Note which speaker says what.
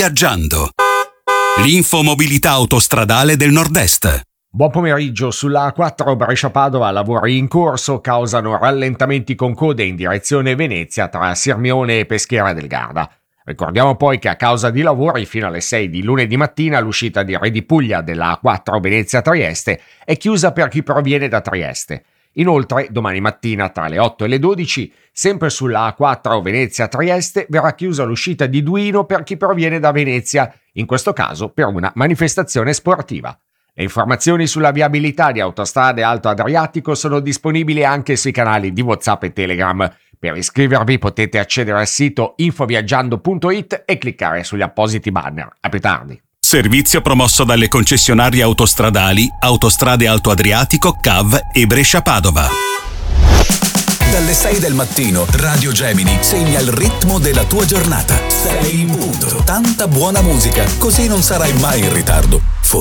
Speaker 1: Viaggiando. L'infomobilità autostradale del Nord-Est.
Speaker 2: Buon pomeriggio. Sulla A4 Brescia-Padova lavori in corso causano rallentamenti con code in direzione Venezia tra Sirmione e Peschiera del Garda. Ricordiamo poi che a causa di lavori fino alle 6 di lunedì mattina l'uscita di Redipuglia della A4 Venezia-Trieste è chiusa per chi proviene da Trieste. Inoltre, domani mattina tra le 8 e le 12, sempre sulla A4 Venezia-Trieste, verrà chiusa l'uscita di Duino per chi proviene da Venezia, in questo caso per una manifestazione sportiva. Le informazioni sulla viabilità di Autostrade Alto Adriatico sono disponibili anche sui canali di WhatsApp e Telegram. Per iscrivervi potete accedere al sito infoviaggiando.it e cliccare sugli appositi banner. A più tardi.
Speaker 1: Servizio promosso dalle concessionarie autostradali Autostrade Alto Adriatico, CAV e Brescia-Padova.
Speaker 3: Dalle 6 del mattino Radio Gemini segna il ritmo della tua giornata. 6 in punto. Tanta buona musica, così non sarai mai in ritardo.